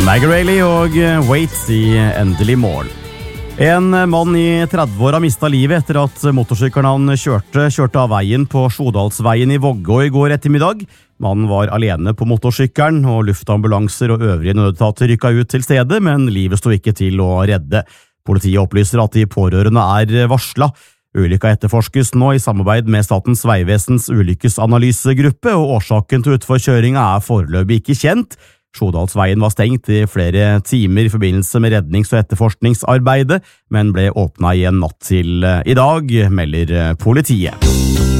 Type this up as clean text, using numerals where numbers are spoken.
Maggie Reilly og Waits I endelig mål. En mann I 30-åra mistet livet etter at motorsykkelen han kjørte av veien på Sjodalsveien I Vågå I går ettermiddag. Mannen var alene på motorsykkelen, og luftambulanser og øvrige nødetater rykket ut til stedet, men livet stod ikke til å redde. Politiet opplyser at de pårørende varslet. Ulykka etterforskes nå I samarbeid med Statens Vegvesens ulykkesanalysegruppe, og årsaken til utforkjøringa foreløpig ikke kjent. Sjodalsveien var stengt I flere timer I forbindelse med rednings- og etterforskningsarbeidet, men ble åpnet igjen natt til I dag, melder politiet.